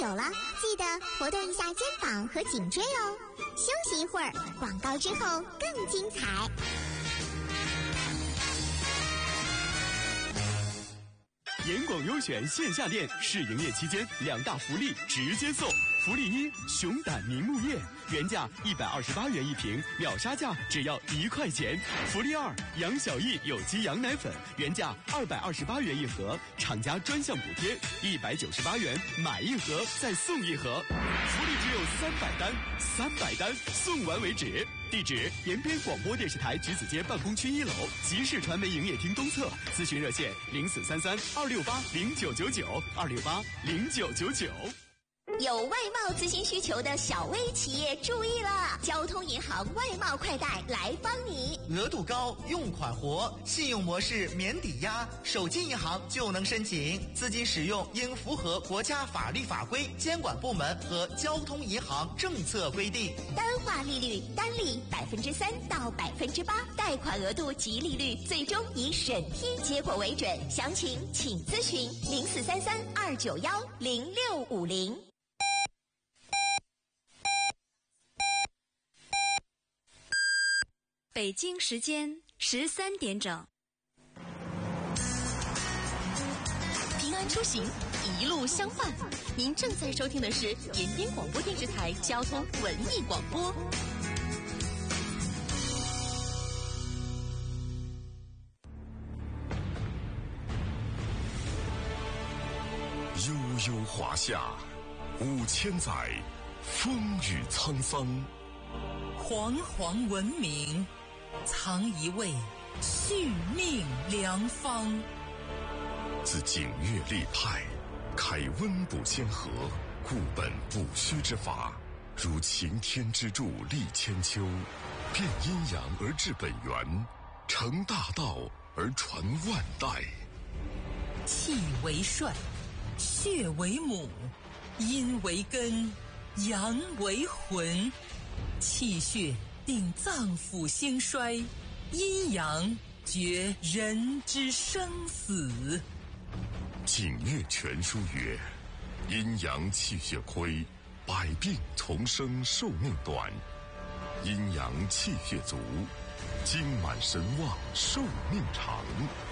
久了，记得活动一下肩膀和颈椎哦。休息一会儿，广告之后更精彩。 严广优选线下店试营业期间2大福利直接送。福利1：熊胆明目叶，原价128元一瓶，秒杀价只要1块钱。福利2：杨小艺有机羊奶粉，原价228元一盒，厂家专项补贴198元，买一盒再送一盒。福利只有300单，300单送完为止。地址：延边广播电视台橘子街办公区1楼集市传媒营业厅东侧，咨询热线0433-268-0999，268-0999。 有外贸资金需求的小微企业注意了，交通银行外贸快贷来帮你。 额度高，用款活，信用模式免抵押，手机银行就能申请。资金使用应符合国家法律法规、监管部门和交通银行政策规定。 单化利率单利3%到8%，贷款额度及利率最终以审批结果为准。详情请咨询0433-291-0650。 北京时间13点整。 平安出行，一路相伴。您正在收听的是延边广播电视台交通文艺广播。 悠悠华夏，5000载，风雨沧桑。 煌煌文明，藏一位续命良方。 自景岳立派，开温补先河，固本补虚之法，如擎天之柱立千秋，变阴阳而治本源，成大道而传万代。 气为帅，血为母，阴为根，阳为魂。气血定脏腑兴衰，阴阳决人之生死。 景岳全书曰：阴阳气血亏，百病丛生，寿命短；阴阳气血足，精满神旺，寿命长。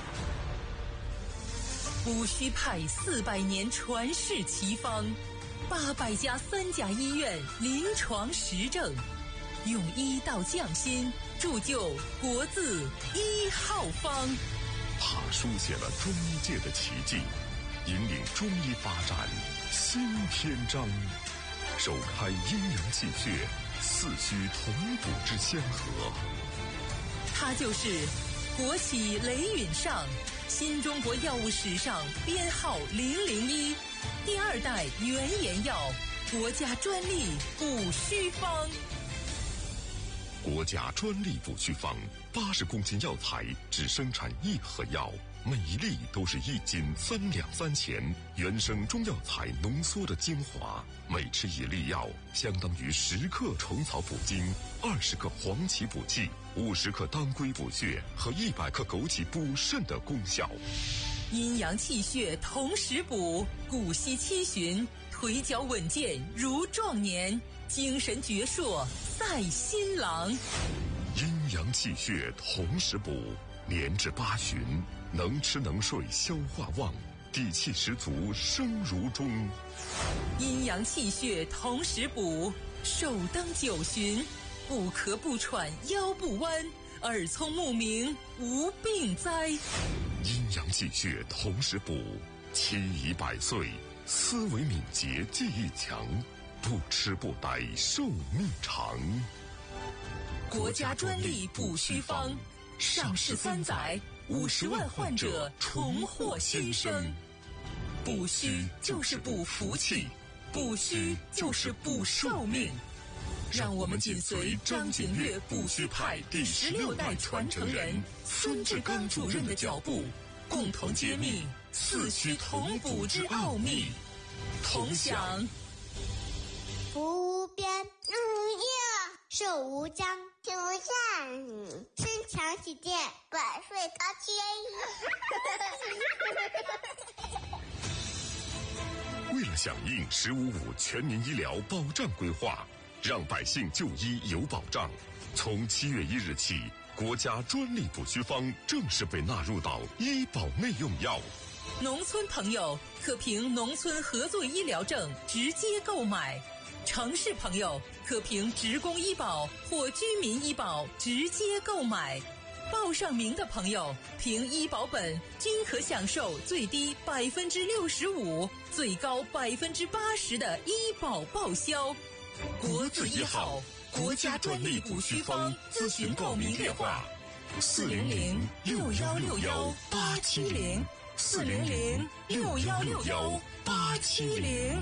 补虚派400年传世奇方，800家3甲医院临床实证，用医道匠心，铸就国字1号方。 他书写了中医界的奇迹，引领中医发展新篇章，首开阴阳气血四虚同补之先河。 他就是国企雷允上，新中国药物史上编号001，第2代原研药，国家专利补虚方。 国家专利补虚方，80公斤药材只生产1盒药，每一粒都是1斤3两3钱，原生中药材浓缩的精华，每吃1粒药，相当于10克虫草补精，20克黄芪补气，50克当归补血和100克枸杞补肾的功效。 阴阳气血同时补，骨息七旬，腿脚稳健如壮年，精神矍铄赛新郎。 阴阳气血同时补，年至8旬，能吃能睡，消化旺，底气十足，生如钟。 阴阳气血同时补，寿登9旬，不咳不喘，腰不弯，耳聪目明，无病灾。 阴阳气血同时补，期已100岁，思维敏捷，记忆强，不吃不呆，寿命长。 国家专利补虚方，上市3载，50万患者重获新生。补虚就是补福气，补虚就是补寿命。让我们紧随张景岳补虚派第16代传承人孙志刚主任的脚步，共同揭秘四虚同补之奥秘，同享。 福无边，寿无疆，天无限，身强体健，百岁高迁。 为了响应“15+5”全民医疗保障规划，让百姓就医有保障。从7月1日起，国家专利补虚方正式被纳入到医保内用药。 农村朋友可凭农村合作医疗证直接购买，城市朋友可凭职工医保或居民医保直接购买。报上名的朋友凭医保本均可享受最低65%、最高80%的医保报销。国字一号，国家专利补虚方咨询报名电话：400-616-870，400-616-870。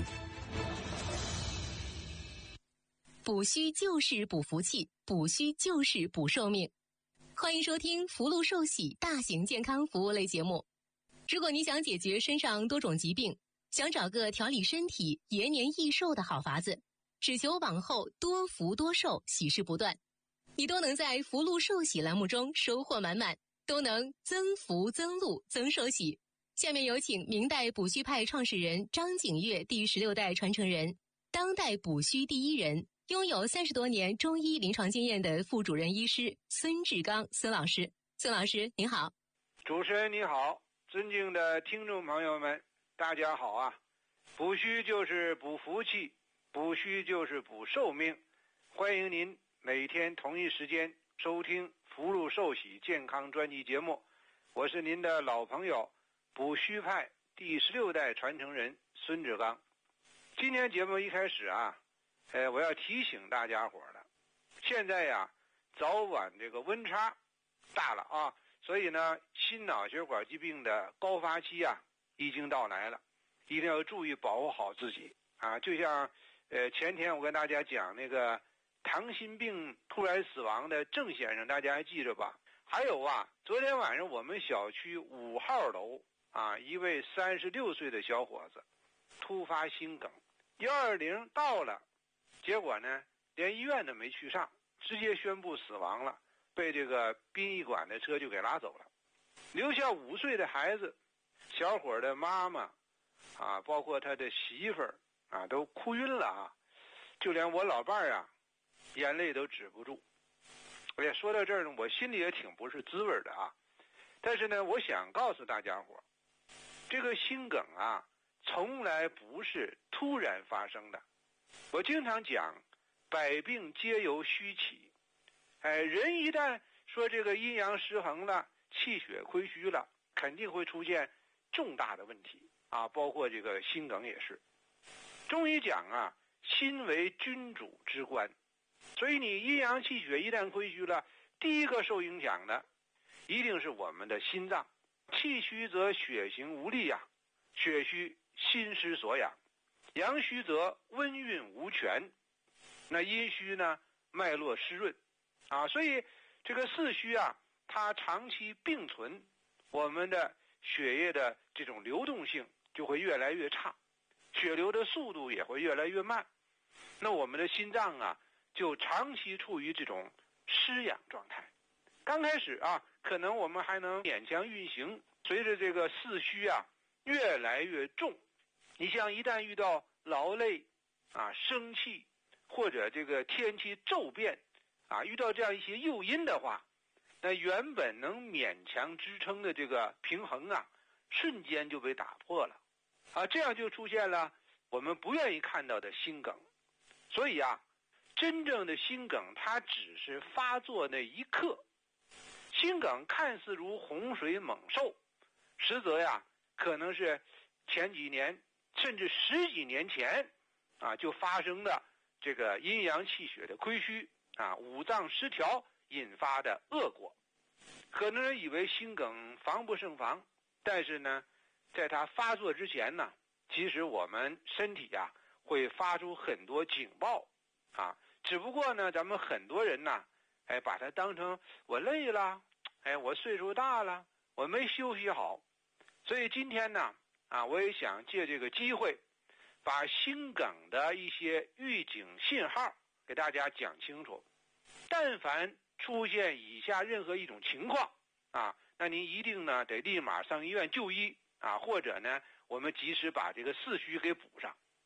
补虚就是补福气，补虚就是补寿命。欢迎收听福禄寿喜大型健康服务类节目。如果你想解决身上多种疾病，想找个调理身体、延年益寿的好法子，只求往后多福多寿，喜事不断，你都能在福禄寿喜栏目中收获满满，都能增福增禄增寿喜。下面有请明代补虚派创始人张景岳第16代传承人，当代补虚第一人，拥有30多年中医临床经验的副主任医师孙志刚孙老师。孙老师您好。 主持人你好，尊敬的听众朋友们大家好啊。补虚就是补福气，补虚就是补寿命。欢迎您每天同一时间收听福禄寿喜健康专辑节目，我是您的老朋友补虚派第16代传承人孙志刚。今天节目一开始啊，我要提醒大家伙了，现在呀，早晚这个温差大了啊，所以呢，心脑血管疾病的高发期啊已经到来了，一定要注意保护好自己啊。就像前天我跟大家讲那个糖心病突然死亡的郑先生，大家还记着吧？还有啊，昨天晚上我们小区5号楼啊，一位36岁的小伙子突发心梗，120到了。结果呢，连医院都没去上，直接宣布死亡了，被这个殡仪馆的车就给拉走了，留下5岁的孩子，小伙的妈妈啊，包括他的媳妇儿啊，都哭晕了啊，就连我老伴儿啊，眼泪都止不住。哎呀，说到这儿呢，我心里也挺不是滋味的啊。但是呢，我想告诉大家伙，这个心梗啊，从来不是突然发生的。我经常讲，百病皆由虚起。人一旦说这个阴阳失衡了，气血亏虚了，肯定会出现重大的问题啊，包括这个心梗也是。中医讲啊，心为君主之官，所以你阴阳气血一旦亏虚了，第一个受影响的一定是我们的心脏。气虚则血行无力啊，血虚心失所养。阳虚则温运无权，那阴虚呢，脉络湿润啊，所以这个四虚啊，它长期并存，我们的血液的这种流动性就会越来越差，血流的速度也会越来越慢，那我们的心脏啊，就长期处于这种失养状态。刚开始啊，可能我们还能勉强运行，随着这个四虚啊越来越重，你像一旦遇到劳累啊、生气或者这个天气骤变啊，遇到这样一些诱因的话，那原本能勉强支撑的这个平衡啊，瞬间就被打破了啊，这样就出现了我们不愿意看到的心梗。所以啊，真正的心梗它只是发作那一刻，心梗看似如洪水猛兽，实则呀，可能是前几年甚至10几年前啊就发生的这个阴阳气血的亏虚啊，五脏失调引发的恶果。很多人以为心梗防不胜防，但是呢，在它发作之前呢，其实我们身体啊会发出很多警报啊，只不过呢，咱们很多人呢，把它当成我累了，我岁数大了，我没休息好。所以今天呢，我也想借这个机会，把心梗的一些预警信号给大家讲清楚。但凡出现以下任何一种情况啊，那您一定呢得立马上医院就医啊，或者呢我们及时把这个四虚给补上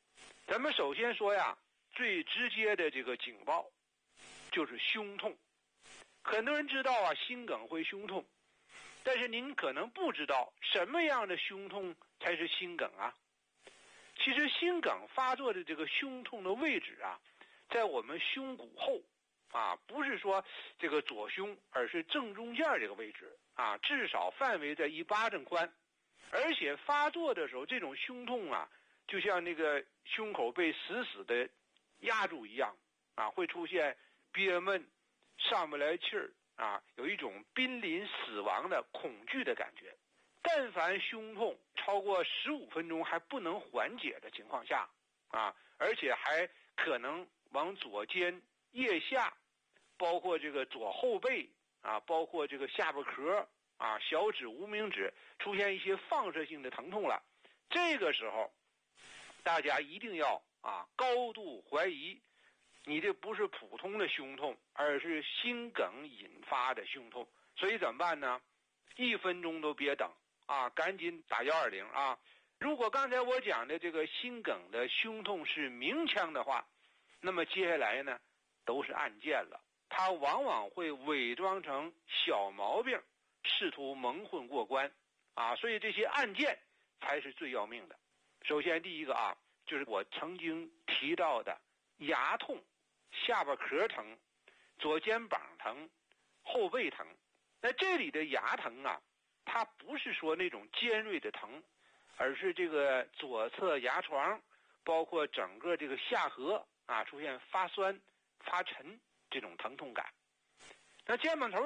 咱们首先说呀，最直接的这个警报就是胸痛。很多人知道啊，心梗会胸痛，但是您可能不知道什么样的胸痛才是心梗啊。其实心梗发作的这个胸痛的位置啊，在我们胸骨后啊，不是说这个左胸，而是正中间这个位置啊，至少范围在1巴掌宽。而且发作的时候，这种胸痛啊，就像那个胸口被死死的压住一样啊，会出现憋闷、上不来气儿啊，有一种濒临死亡的恐惧的感觉。但凡胸痛超过15分钟还不能缓解的情况下啊，而且还可能往左肩、腋下，包括这个左后背啊，包括这个下巴壳啊、小指、无名指出现一些放射性的疼痛了，这个时候大家一定要高度怀疑你这不是普通的胸痛，而是心梗引发的胸痛。所以怎么办呢？1分钟都别等啊，赶紧打120啊！如果刚才我讲的这个心梗的胸痛是鸣腔的话，那么接下来呢都是案件了，它往往会伪装成小毛病，试图蒙混过关啊，所以这些案件才是最要命的。首先第一个啊，就是我曾经提到的牙痛、下巴壳疼、左肩膀疼、后背疼。那这里的牙疼啊，它不是说那种尖锐的疼，而是这个左侧牙床，包括整个这个下颌啊，出现发酸、发沉这种疼痛感。那肩膀头